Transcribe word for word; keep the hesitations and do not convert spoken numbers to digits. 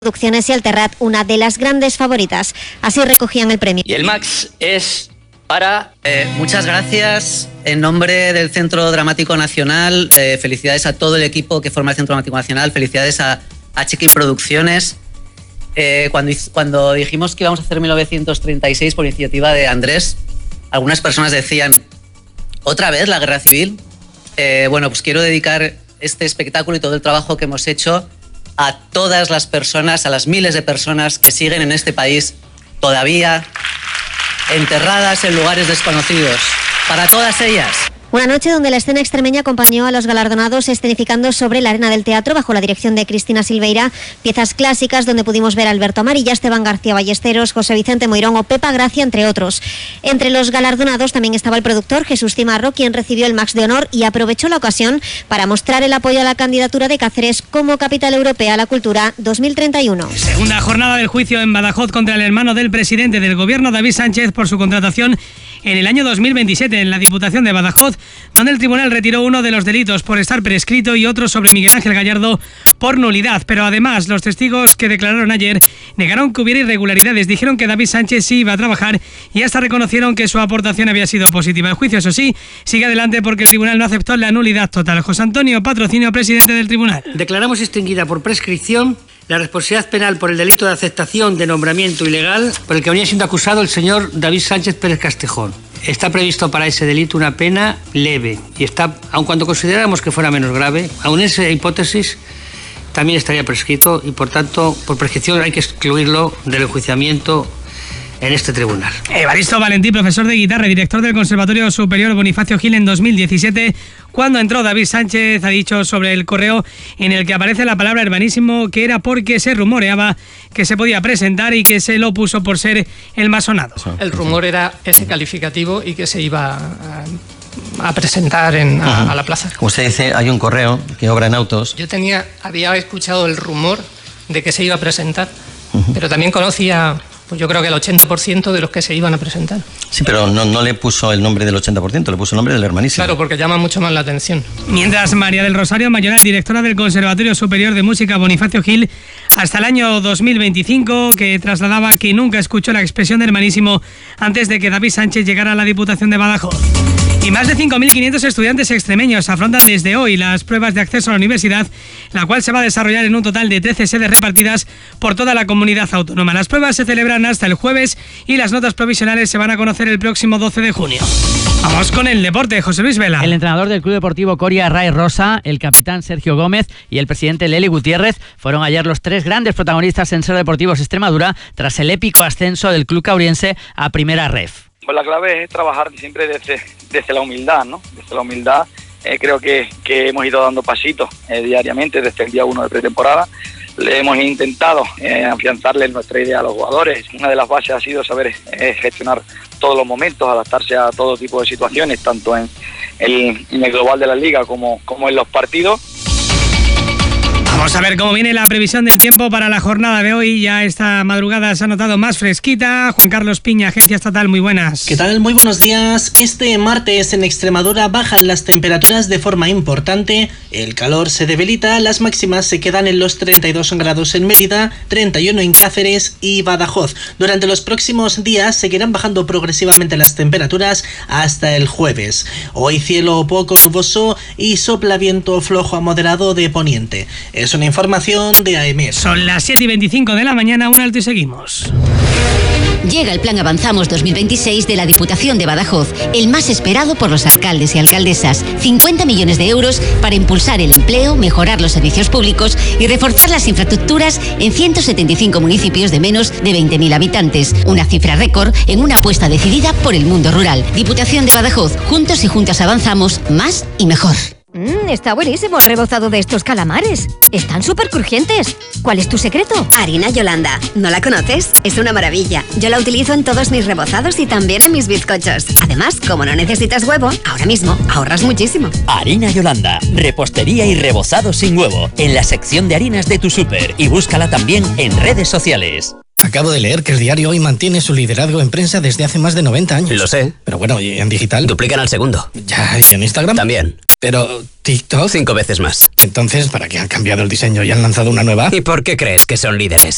Producciones y Alterrat, una de las grandes favoritas. Así recogían el premio. Y el Max es para... Eh, muchas gracias. En nombre del Centro Dramático Nacional, eh, felicidades a todo el equipo que forma el Centro Dramático Nacional, felicidades a, a Chiqui Producciones. Eh, cuando, cuando dijimos que íbamos a hacer mil novecientos treinta y seis por iniciativa de Andrés, algunas personas decían, ¿otra vez la guerra civil? Eh, bueno, pues quiero dedicar este espectáculo y todo el trabajo que hemos hecho a todas las personas, a las miles de personas que siguen en este país todavía enterradas en lugares desconocidos. Para todas ellas. Una noche donde la escena extremeña acompañó a los galardonados escenificando sobre la arena del teatro bajo la dirección de Cristina Silveira, piezas clásicas donde pudimos ver a Alberto Amarilla, Esteban García Ballesteros, José Vicente Moirón o Pepa Gracia, entre otros. Entre los galardonados también estaba el productor Jesús Cimarro, quien recibió el Max de Honor y aprovechó la ocasión para mostrar el apoyo a la candidatura de Cáceres como capital europea a la cultura dos mil treinta y uno. Segunda jornada del juicio en Badajoz contra el hermano del presidente del gobierno, David Sánchez, por su contratación en el año dos mil veintisiete en la Diputación de Badajoz, donde el tribunal retiró uno de los delitos por estar prescrito y otro sobre Miguel Ángel Gallardo por nulidad. Pero además, los testigos que declararon ayer negaron que hubiera irregularidades. Dijeron que David Sánchez sí iba a trabajar y hasta reconocieron que su aportación había sido positiva. El juicio, eso sí, sigue adelante porque el tribunal no aceptó la nulidad total. José Antonio Patrocinio, presidente del tribunal. Declaramos extinguida por prescripción la responsabilidad penal por el delito de aceptación de nombramiento ilegal por el que venía siendo acusado el señor David Sánchez Pérez Castejón. Está previsto para ese delito una pena leve y está, aun cuando consideráramos que fuera menos grave, aun en esa hipótesis también estaría prescrito y por tanto por prescripción hay que excluirlo del enjuiciamiento en este tribunal. Evaristo Valentín, profesor de guitarra y director del Conservatorio Superior Bonifacio Gil en dos mil diecisiete, cuando entró David Sánchez, ha dicho sobre el correo en el que aparece la palabra hermanísimo que era porque se rumoreaba que se podía presentar y que se lo puso por ser el más sonado. El rumor era ese calificativo y que se iba a, a presentar en, a, a la plaza. Como usted dice, hay un correo que obra en autos. Yo tenía, había escuchado el rumor de que se iba a presentar, uh-huh. pero también conocía... Pues yo creo que el ochenta por ciento de los que se iban a presentar. Sí, pero no, no le puso el nombre del ochenta por ciento, le puso el nombre del hermanísimo. Claro, porque llama mucho más la atención. Mientras María del Rosario Mayoral, directora del Conservatorio Superior de Música Bonifacio Gil, hasta el año dos mil veinticinco, que trasladaba que nunca escuchó la expresión de hermanísimo antes de que David Sánchez llegara a la Diputación de Badajoz. Y más de cinco mil quinientos estudiantes extremeños afrontan desde hoy las pruebas de acceso a la universidad, la cual se va a desarrollar en un total de trece sedes repartidas por toda la comunidad autónoma. Las pruebas se celebran hasta el jueves y las notas provisionales se van a conocer el próximo doce de junio. Vamos con el deporte, José Luis Vela. El entrenador del Club Deportivo Coria, Ray Rosa, el capitán Sergio Gómez y el presidente Leli Gutiérrez fueron ayer los tres grandes protagonistas en Ser Deportivos Extremadura tras el épico ascenso del club cauriense a Primera Ref. Pues la clave es trabajar siempre desde, desde la humildad, ¿no? Desde la humildad eh, creo que, que hemos ido dando pasitos eh, diariamente desde el día uno de pretemporada. Le hemos intentado eh, afianzarle nuestra idea a los jugadores. Una de las bases ha sido saber eh, gestionar todos los momentos, adaptarse a todo tipo de situaciones, tanto en el, en el global de la liga como, como en los partidos. Vamos a ver cómo viene la previsión del tiempo para la jornada de hoy. Ya esta madrugada se ha notado más fresquita. Juan Carlos Piña, Agencia Estatal, muy buenas. ¿Qué tal? Muy buenos días. Este martes en Extremadura bajan las temperaturas de forma importante. El calor se debilita, las máximas se quedan en los treinta y dos grados en Mérida, treinta y uno en Cáceres y Badajoz. Durante los próximos días seguirán bajando progresivamente las temperaturas hasta el jueves. Hoy cielo poco nuboso y sopla viento flojo a moderado de poniente. Es una información de A M S. Son las siete y veinticinco de la mañana, un alto y seguimos. Llega el Plan Avanzamos dos mil veintiséis de la Diputación de Badajoz, el más esperado por los alcaldes y alcaldesas. cincuenta millones de euros para impulsar el empleo, mejorar los servicios públicos y reforzar las infraestructuras en ciento setenta y cinco municipios de menos de veinte mil habitantes. Una cifra récord en una apuesta decidida por el mundo rural. Diputación de Badajoz, juntos y juntas avanzamos más y mejor. Mmm, está buenísimo el rebozado de estos calamares. Están súper crujientes. ¿Cuál es tu secreto? Harina Yolanda. ¿No la conoces? Es una maravilla. Yo la utilizo en todos mis rebozados y también en mis bizcochos. Además, como no necesitas huevo, ahora mismo ahorras muchísimo. Harina Yolanda. Repostería y rebozado sin huevo. En la sección de harinas de tu súper. Y búscala también en redes sociales. Acabo de leer que el diario Hoy mantiene su liderazgo en prensa desde hace más de noventa años. Lo sé. Pero bueno, ¿y en digital? Duplican al segundo. Ya, ¿y en Instagram? También. Pero TikTok... Cinco veces más. Entonces, ¿para qué han cambiado el diseño y han lanzado una nueva? ¿Y por qué crees que son líderes?